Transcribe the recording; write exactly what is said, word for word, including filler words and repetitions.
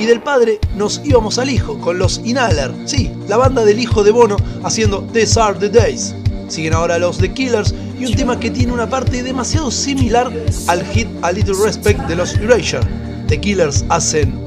Y del padre nos íbamos al hijo, con los Inhaler, sí, la banda del hijo de Bono haciendo These Are The Days. Siguen ahora los The Killers y un tema que tiene una parte demasiado similar al hit A Little Respect de los Erasure. The Killers hacen